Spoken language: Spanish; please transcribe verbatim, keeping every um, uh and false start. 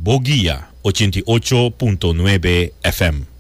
Boguía ochenta y ocho punto nueve F M.